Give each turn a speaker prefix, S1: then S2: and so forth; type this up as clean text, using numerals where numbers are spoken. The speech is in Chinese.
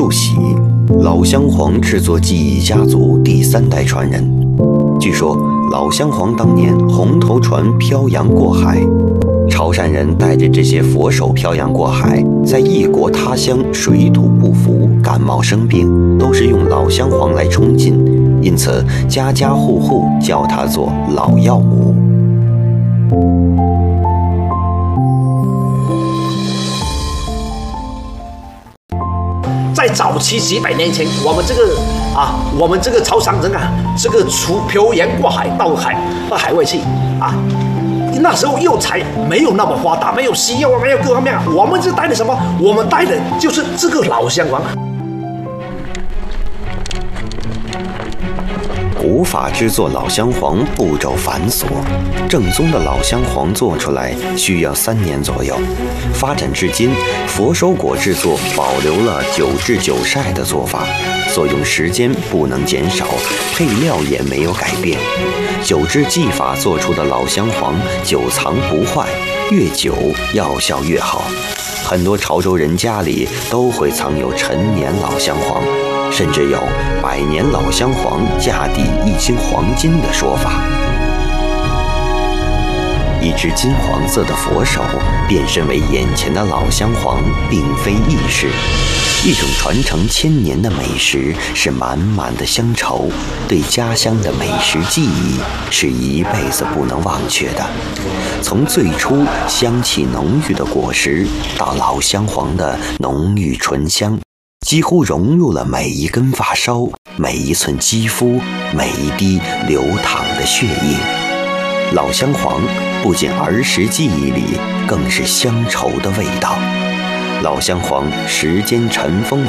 S1: 树喜，老香黄制作技艺家族第3代传人。据说老香黄当年红头船漂洋过海，潮汕人带着这些佛手漂洋过海，在异国他乡水土不服，感冒生病，都是用老香黄来冲劲，因此家家户户叫它做老药母。
S2: 在早期几百年前，我们这个潮汕人啊，这个漂洋过海到海外去啊，那时候药材没有那么发达，没有西药，没有各方面，我们是带的什么？我们带的就是这个老香黄。
S1: 古法制作老香黄步骤繁琐，正宗的老香黄做出来需要3年左右。发展至今，佛手果制作保留了9制9晒的做法，所用时间不能减少，配料也没有改变。9制技法做出的老香黄久藏不坏，越久药效越好。很多潮州人家里都会藏有陈年老香黄，甚至有100年老香黄价抵1斤黄金的说法。一只金黄色的佛手变身为眼前的老香黄，并非易事。一种传承1000年的美食是满满的乡愁，对家乡的美食记忆是一辈子不能忘却的。从最初香气浓郁的果实，到老香黄的浓郁醇香，几乎融入了每一根发梢，每一寸肌肤，每一滴流淌的血液。老香黄不仅儿时记忆里，更是乡愁的味道。老香黄时间尘封